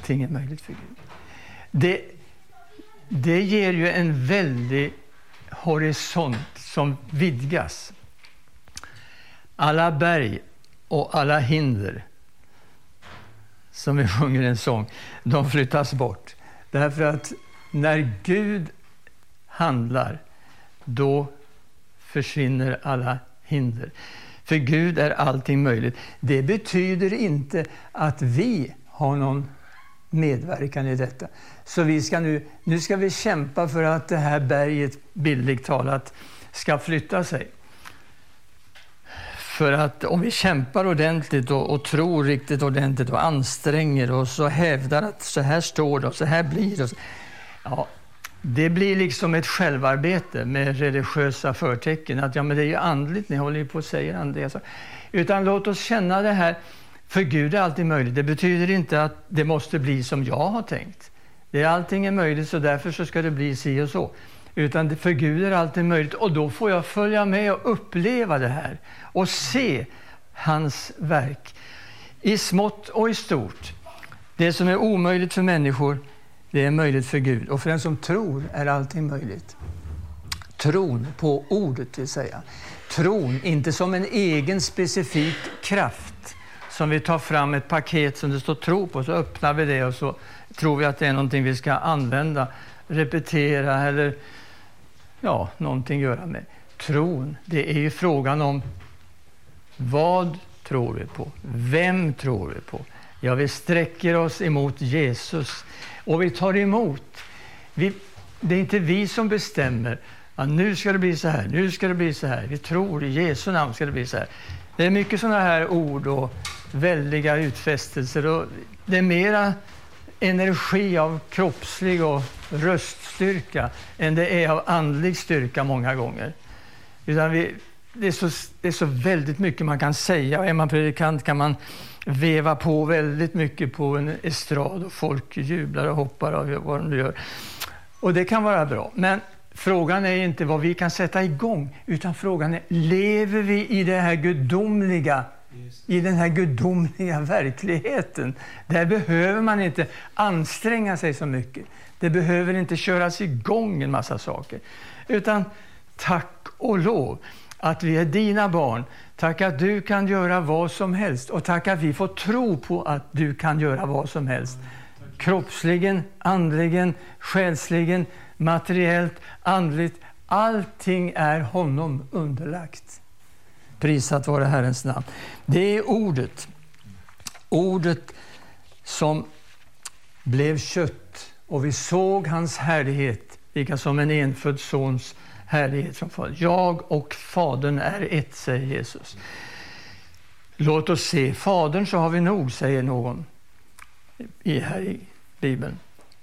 allting är möjligt för Gud. Det ger ju en väldig horisont som vidgas. Alla berg och alla hinder, som vi sjunger en sång, de flyttas bort. Därför att när Gud handlar, då försvinner alla hinder. För Gud är allting möjligt. Det betyder inte att vi har någon medverkan i detta. Så vi ska nu ska vi kämpa för att det här berget, bildligt talat, ska flytta sig. För att om vi kämpar ordentligt och tror riktigt ordentligt och anstränger oss och hävdar att så här står det och så här blir det. Ja, det blir liksom ett självarbete med religiösa förtecken. Att men det är ju andligt, ni håller ju på att säga det. Utan låt oss känna det här. För Gud är alltid möjligt. Det betyder inte att det måste bli som jag har tänkt. Allting är möjligt, så därför så ska det bli si och så. Utan för Gud är alltid möjligt. Och då får jag följa med och uppleva det här. Och se hans verk. I smått och i stort. Det som är omöjligt för människor, det är möjligt för Gud. Och för den som tror är allting möjligt. Tron på ordet vill säga. Tron inte som en egen specifik kraft. Som vi tar fram ett paket som det står tro på, så öppnar vi det och så tror vi att det är någonting vi ska använda, repetera eller någonting göra med. Tron, det är ju frågan om vad tror vi på? Vem tror vi på? Ja, vi sträcker oss emot Jesus och vi tar emot. Det är inte vi som bestämmer att nu ska det bli så här, nu ska det bli så här. Vi tror i Jesu namn ska det bli så här. Det är mycket sådana här ord och väldiga utfästelser. Och det är mera energi av kroppslig och röststyrka än det är av andlig styrka många gånger. Utan det är så väldigt mycket man kan säga. Och är man predikant kan man veva på väldigt mycket på en estrad och folk jublar och hoppar och vad de gör. Och det kan vara bra. Men frågan är inte vad vi kan sätta igång, utan frågan är, lever vi i det här gudomliga, i den här gudomliga verkligheten? Där behöver man inte anstränga sig så mycket. Det behöver inte köras igång en massa saker. Utan tack och lov att vi är dina barn. Tack att du kan göra vad som helst. Och tack att vi får tro på att du kan göra vad som helst. Kroppsligen, andligen, själsligen, materiellt, andligt. Allting är honom underlagt. Prisat vare Herrens namn. Det är ordet. Ordet som blev kött. Och vi såg hans härlighet. Lika som en enfödd sons härlighet från Fadern. Jag och Fadern är ett, säger Jesus. Låt oss se. Fadern så har vi nog, säger någon här i Bibeln.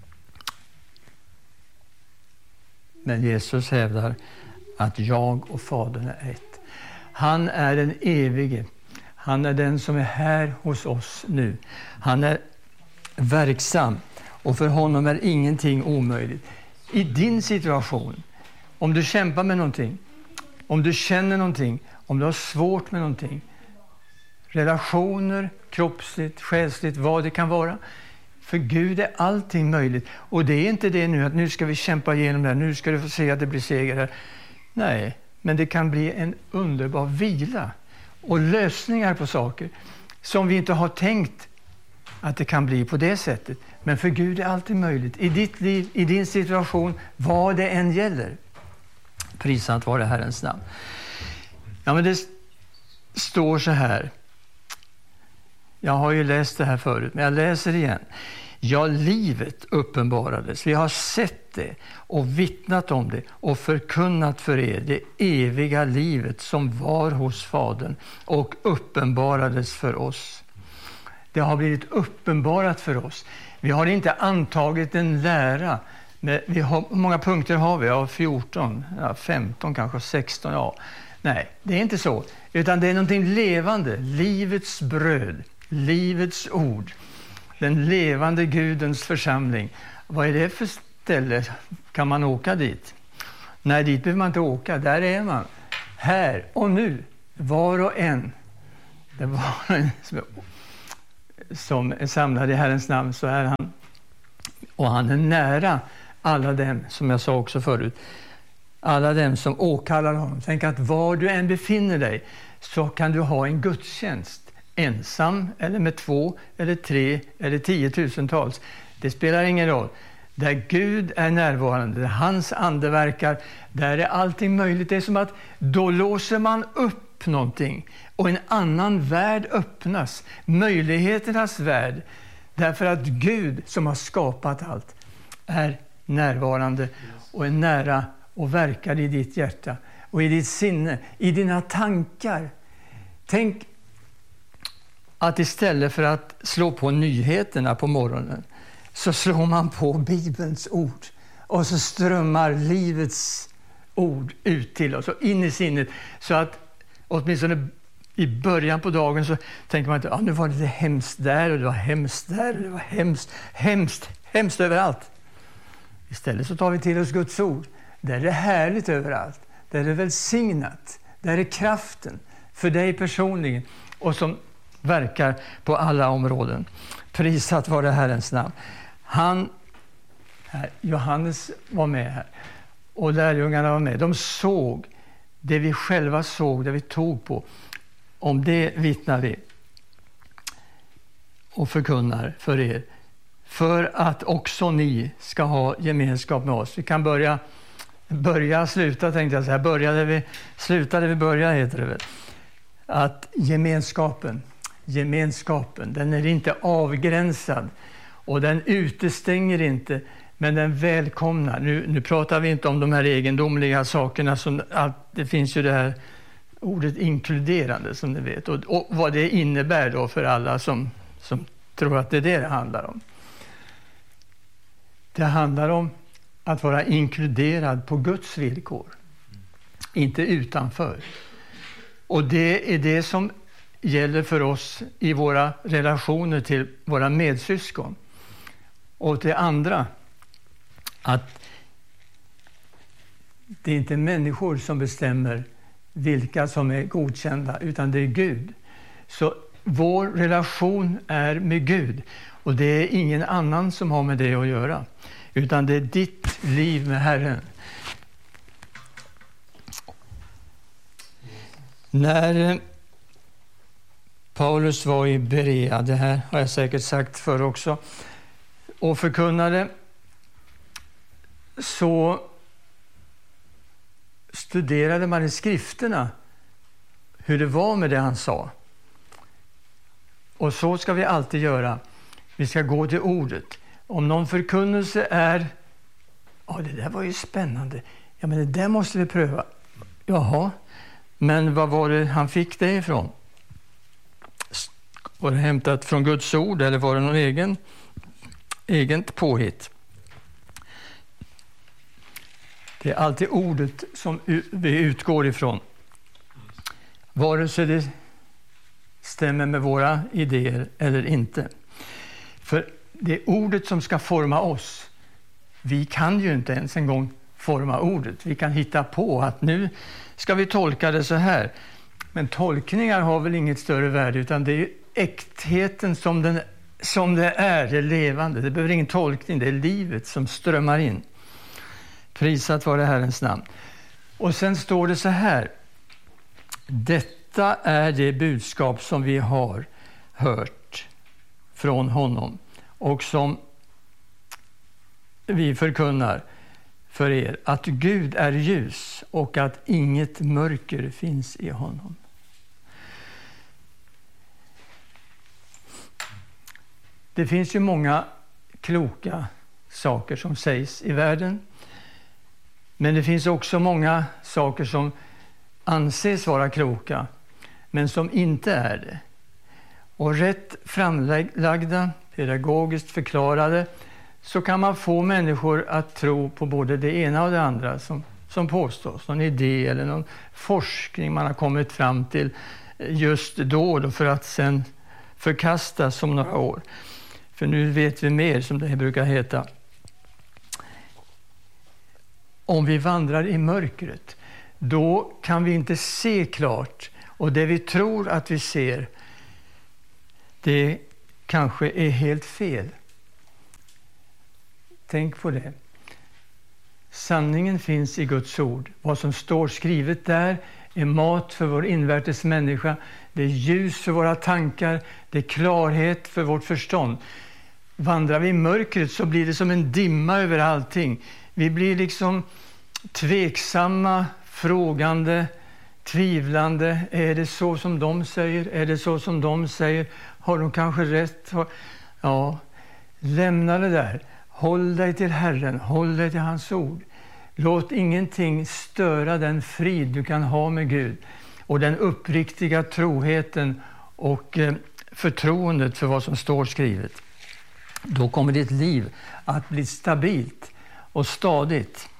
Men Jesus hävdar att jag och Fadern är ett. Han är den evige. Han är den som är här hos oss nu. Han är verksam. Och för honom är ingenting omöjligt. I din situation, om du kämpar med någonting, om du känner någonting, om du har svårt med någonting, relationer, kroppsligt, själsligt, vad det kan vara. För Gud är allting möjligt. Och det är inte det nu att nu ska vi kämpa igenom det här, nu ska du få se att det blir seger här. Nej, men det kan bli en underbar vila och lösningar på saker som vi inte har tänkt att det kan bli på det sättet. Men för Gud är alltid möjligt. I ditt liv, i din situation, vad det än gäller. Prisat vare Herrens namn. Ja, men det står så här. Jag har ju läst det här förut, men jag läser igen. Ja, livet uppenbarades. Vi har sett det och vittnat om det och förkunnat för er det eviga livet som var hos Fadern och uppenbarades för oss. Det har blivit uppenbarat för oss. Vi har inte antagit en lära. Men hur många punkter har vi? Ja, 14, 15 kanske, 16. Ja. Nej, det är inte så. Utan det är någonting levande. Livets bröd, livets ord. Den levande Gudens församling. Vad är det för ställe? Kan man åka dit? Nej, dit behöver man inte åka. Där är man. Här och nu. Var och en. Det var en som som är samlade i Herrens namn, så är han. Och han är nära alla dem, som jag sa också förut. Alla dem som åkallar honom. Tänk att var du än befinner dig så kan du ha en gudstjänst. Ensam eller med 2 eller 3 eller 10 000-tals. Det spelar ingen roll. Där Gud är närvarande, där hans ande verkar, där är allting möjligt. Det är som att då låser man upp någonting och en annan värld öppnas. Möjligheternas värld. Därför att Gud som har skapat allt är närvarande och är nära och verkar i ditt hjärta och i ditt sinne, i dina tankar. Tänk att istället för att slå på nyheterna på morgonen så slår man på Bibelns ord och så strömmar livets ord ut till oss och in i sinnet, så att åtminstone i början på dagen så tänker man att nu var det hemskt där och det var hemskt där och det var hemskt överallt. Istället så tar vi till oss Guds ord. Där är det härligt överallt. Där är det välsignat. Där är kraften för dig personligen och som verkar på alla områden. Prisat var det Herrens namn. Johannes var med här och lärjungarna var med. De såg det vi själva såg, det vi tog på. Om det vittnar vi och förkunnar för er. För att också ni ska ha gemenskap med oss. Vi kan sluta tänkte jag så här. Slutade vi börja heter det väl. Att gemenskapen, den är inte avgränsad och den utestänger inte, men den välkomnar. Nu pratar vi inte om de här egendomliga sakerna, det finns ju det här ordet inkluderande som ni vet, och vad det innebär då för alla som tror att det är det handlar om. Det handlar om att vara inkluderad på Guds villkor, inte utanför. Och det är det som gäller för oss i våra relationer till våra medsyskon. Och det andra, att det är inte människor som bestämmer vilka som är godkända, utan det är Gud. Så vår relation är med Gud, och det är ingen annan som har med det att göra, utan det är ditt liv med Herren. När Paulus var i Berea, det här har jag säkert sagt förr också, och förkunnade, så studerade man i skrifterna hur det var med det han sa. Och så ska vi alltid göra. Vi ska gå till ordet. Om någon förkunnelse är, det där var ju spännande. Ja, men det där måste vi pröva. Jaha, men vad var det han fick det ifrån? Var det hämtat från Guds ord eller var det någon eget påhitt? Det är alltid ordet som vi utgår ifrån. Vare sig det stämmer med våra idéer eller inte. För det är ordet som ska forma oss. Vi kan ju inte ens en gång forma ordet. Vi kan hitta på att nu ska vi tolka det så här. Men tolkningar har väl inget större värde, utan det är äktheten som det är, det levande. Det behöver ingen tolkning, det är livet som strömmar in. Prisat var det Herrens namn. Och sen står det så här. Detta är det budskap som vi har hört från honom och som vi förkunnar för er, att Gud är ljus och att inget mörker finns i honom. Det finns ju många kloka saker som sägs i världen, men det finns också många saker som anses vara kloka men som inte är det. Och rätt framlagda, pedagogiskt förklarade, så kan man få människor att tro på både det ena och det andra som påstås. Någon idé eller någon forskning man har kommit fram till just då för att sen förkastas om några år. För nu vet vi mer, som det brukar heta. Om vi vandrar i mörkret, då kan vi inte se klart. Och det vi tror att vi ser, det kanske är helt fel. Tänk på det. Sanningen finns i Guds ord. Vad som står skrivet där är mat för vår invärtes människa. Det är ljus för våra tankar. Det är klarhet för vårt förstånd. Vandrar vi i mörkret så blir det som en dimma över allting. Vi blir liksom tveksamma, frågande, tvivlande. Är det så som de säger? Är det så som de säger? Har de kanske rätt? Ja, lämna det där. Håll dig till Herren, håll dig till hans ord. Låt ingenting störa den frid du kan ha med Gud och den uppriktiga troheten och förtroendet för vad som står skrivet. Då kommer ditt liv att bli stabilt och stadigt.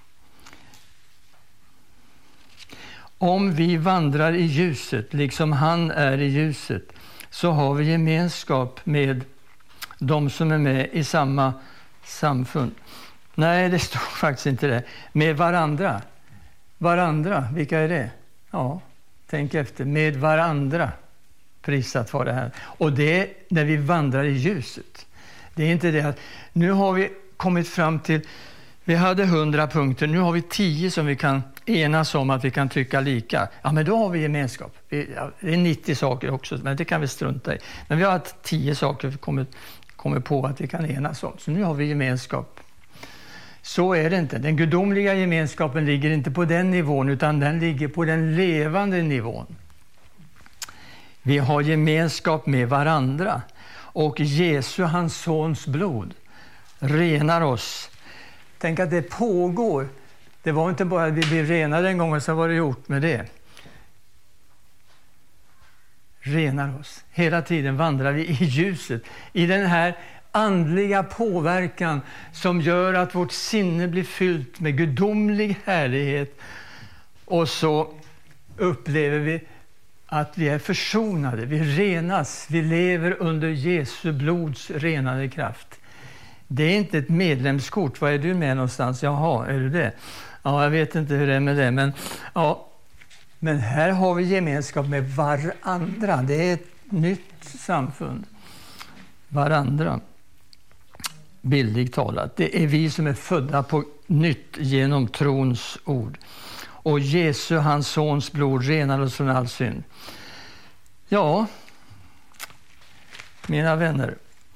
Om vi vandrar i ljuset, liksom han är i ljuset, så har vi gemenskap med de som är med i samma samfund. Nej, det står faktiskt inte det. Med varandra. Varandra, vilka är det? Ja, tänk efter. Med varandra. Prisat var det här. Och det är när vi vandrar i ljuset. Det är inte det att nu har vi kommit fram till, vi hade 100 punkter, nu har vi 10 som vi kan enas om att vi kan tycka lika. Ja, men då har vi gemenskap. Det är 90 saker också, men det kan vi strunta i. Men vi har 10 saker vi kommer på att vi kan enas om. Så nu har vi gemenskap. Så är det inte. Den gudomliga gemenskapen ligger inte på den nivån, utan den ligger på den levande nivån. Vi har gemenskap med varandra. Och Jesu, hans sons blod, renar oss. Tänk att det pågår. Det var inte bara att vi blev renade en gång och så var det gjort med det. Renar oss. Hela tiden vandrar vi i ljuset. I den här andliga påverkan som gör att vårt sinne blir fyllt med gudomlig härlighet. Och så upplever vi att vi är försonade, vi renas, vi lever under Jesu blods renade kraft. Det är inte ett medlemskort. Var är du med någonstans? Jaha, är du det? Ja, jag vet inte hur det är med det, men ja. Men här har vi gemenskap med varandra. Det är ett nytt samfund. Varandra. Bildligt talat. Det är vi som är födda på nytt genom trons ord. Och Jesu, hans sons blod, renar oss från all synd. Ja, mina vänner.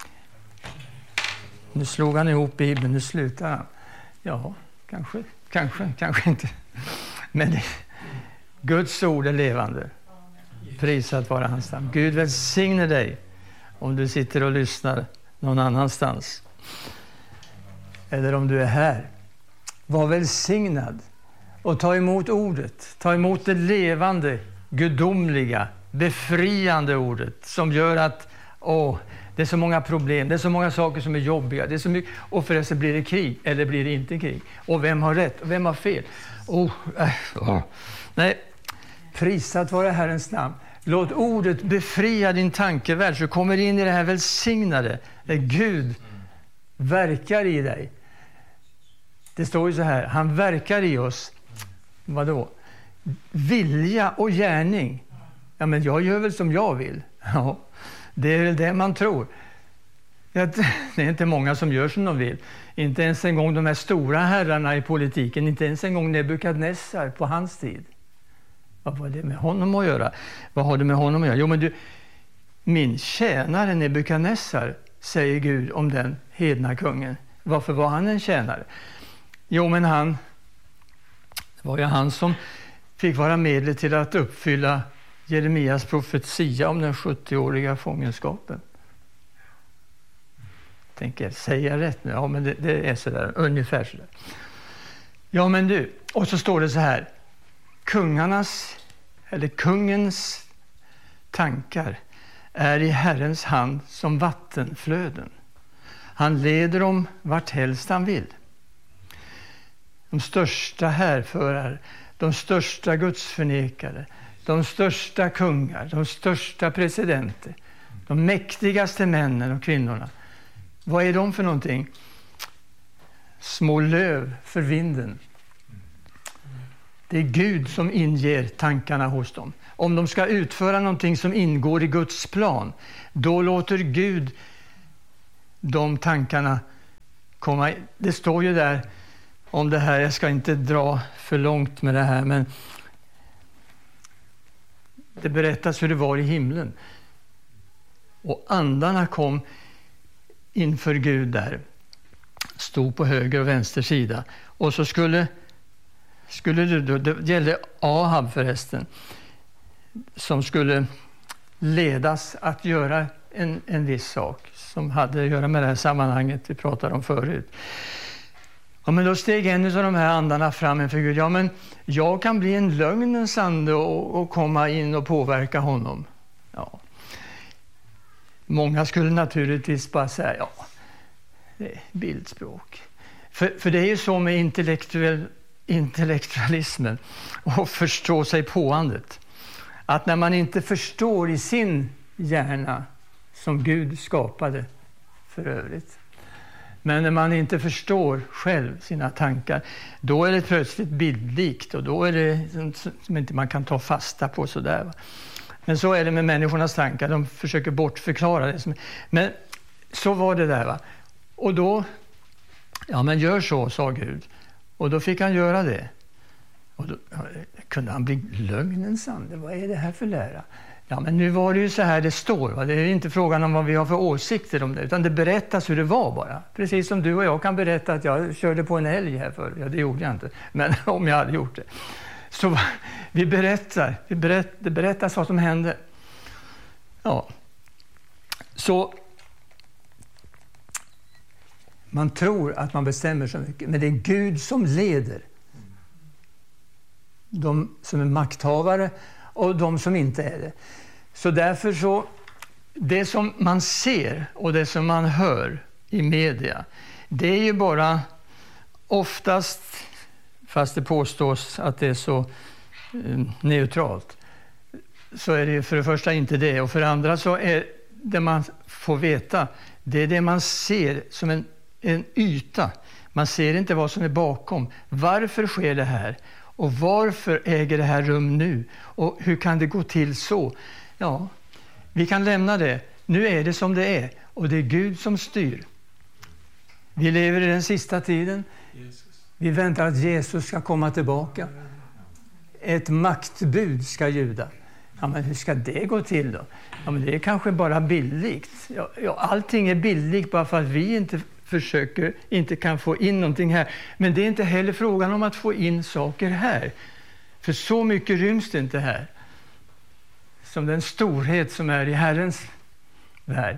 Nu slog han ihop Bibeln, nu slutar han. Ja, kanske inte. Men Guds ord är levande. Prisat vara hans namn. Gud välsigne dig om du sitter och lyssnar någon annanstans. Eller om du är här. Var välsignad. Och ta emot ordet. Ta emot det levande, gudomliga, befriande ordet. Som gör att det är så många problem. Det är så många saker som är jobbiga. Det är så mycket, och förresten blir det krig eller blir det inte krig. Och vem har rätt och vem har fel? Nej, prisat vare Herrens namn. Låt ordet befria din tankevärld så kommer in i det här välsignade. Där Gud verkar i dig. Det står ju så här. Han verkar i oss. Vadå? Vilja och gärning. Ja, men jag gör väl som jag vill. Ja, det är väl det man tror. Det är inte många som gör som de vill. Inte ens en gång de här stora herrarna i politiken. Inte ens en gång Nebukadnessar på hans tid. Vad var det med honom att göra? Vad har det med honom att göra? Jo, men du, min tjänare Nebukadnessar, säger Gud om den hedna kungen. Varför var han en tjänare? Jo, men det var ju han som fick vara medel till att uppfylla Jeremias profetia om den 70-åriga fångenskapen. Tänker, säger jag rätt nu? Ja, men det är sådär, ungefär sådär. Ja, men du, och så står det så här. Kungens tankar är i Herrens hand som vattenflöden. Han leder dem vart helst han vill. De största härförare, de största gudsförnekare, de största kungar, de största presidenter, de mäktigaste männen och kvinnorna. Vad är de för någonting? Små löv för vinden. Det är Gud som inger tankarna hos dem. Om de ska utföra någonting som ingår i Guds plan, då låter Gud de tankarna komma. Det står ju där om det här, jag ska inte dra för långt med det här, men det berättas hur det var i himlen. Och andarna kom inför Gud där, stod på höger och vänster sida. Och så skulle det gällde Ahab förresten, som skulle ledas att göra en viss sak som hade att göra med det här sammanhanget vi pratade om förut. Ja, men då steg en av de här andarna fram inför Gud. Ja, men jag kan bli en lögnens ande och komma in och påverka honom. Ja. Många skulle naturligtvis bara säga, ja, det är bildspråk. För det är ju så med intellektualismen och förstå sig påandet. Att när man inte förstår i sin hjärna som Gud skapade för övrigt. Men när man inte förstår själv sina tankar, då är det plötsligt bildlikt och då är det som inte man kan ta fasta på sådär. Men så är det med människornas tankar, de försöker bortförklara det. Men så var det där, va. Och då, ja men gör så, sa Gud. Och då fick han göra det. Och då kunde han bli lögnens ande. Vad är det här för lära? Ja, men nu var det ju så här det står. Va? Det är inte frågan om vad vi har för åsikter om det, utan det berättas hur det var bara. Precis som du och jag kan berätta att jag körde på en älg här förr. Ja, det gjorde jag inte. Men om jag hade gjort det. Så vi berättar. Det berättas vad som hände. Ja. Så man tror att man bestämmer så mycket, men det är Gud som leder. De som är makthavare och de som inte är det. Så därför så, det som man ser och det som man hör i media, det är ju bara oftast, fast det påstås att det är så neutralt, så är det för det första inte det. Och för det andra så är det man får veta, det är det man ser som en yta. Man ser inte vad som är bakom. Varför sker det här? Och varför äger det här rum nu? Och hur kan det gå till så? Ja, vi kan lämna det. Nu är det som det är. Och det är Gud som styr. Vi lever i den sista tiden. Vi väntar att Jesus ska komma tillbaka. Ett maktbud ska ljuda. Ja, men hur ska det gå till då? Ja, men det är kanske bara billigt. Ja, allting är billigt bara för att vi inte kan få in någonting här. Men det är inte heller frågan om att få in saker här. För så mycket ryms det inte här. Som den storhet som är i Herrens värld.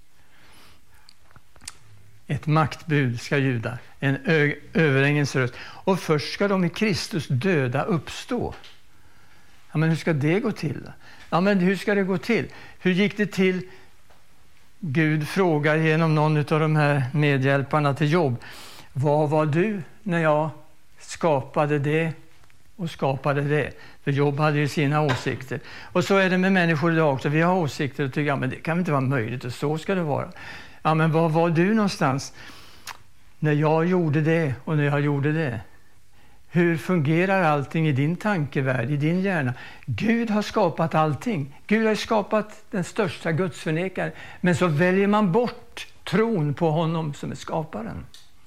Ett maktbud ska ljuda. En överängens röst. Och först ska de i Kristus döda uppstå. Ja, men hur ska det gå till? Ja, men hur ska det gå till? Hur gick det till? Gud frågar genom någon av de här medhjälparna till Jobb. Vad var du när jag skapade det och skapade det? För Jobb hade ju sina åsikter. Och så är det med människor idag också. Vi har åsikter och tycker, ja men det kan inte vara möjligt och så ska det vara. Ja, men var var du någonstans när jag gjorde det och när jag gjorde det? Hur fungerar allting i din tankevärld, i din hjärna? Gud har skapat allting. Gud har skapat den största gudsförnekaren. Men så väljer man bort tron på honom som är skaparen.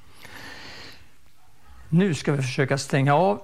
Nu ska vi försöka stänga av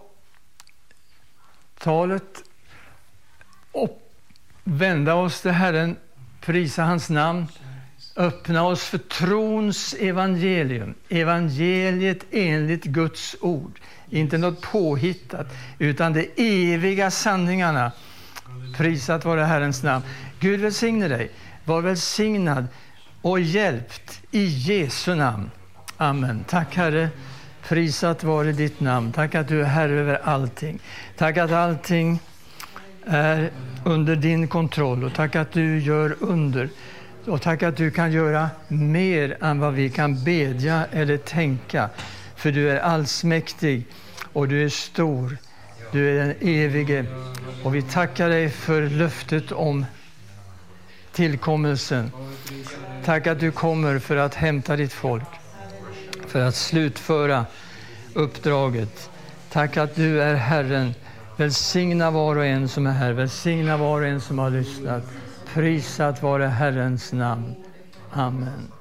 talet och vända oss till Herren, prisa hans namn. Öppna oss för trons evangelium. Evangeliet enligt Guds ord. Inte något påhittat, utan de eviga sanningarna. Prisat vare Herrens namn. Gud välsigne dig. Var välsignad och hjälpt i Jesu namn. Amen. Tack Herre. Prisat vare ditt namn. Tack att du är Herre över allting. Tack att allting är under din kontroll. Och tack att du gör under. Och tack att du kan göra mer än vad vi kan bedja eller tänka. För du är allsmäktig och du är stor. Du är den evige. Och vi tackar dig för löftet om tillkommelsen. Tack att du kommer för att hämta ditt folk. För att slutföra uppdraget. Tack att du är Herren. Välsigna var och en som är här. Välsigna var och en som har lyssnat. Prisat vare Herrens namn. Amen.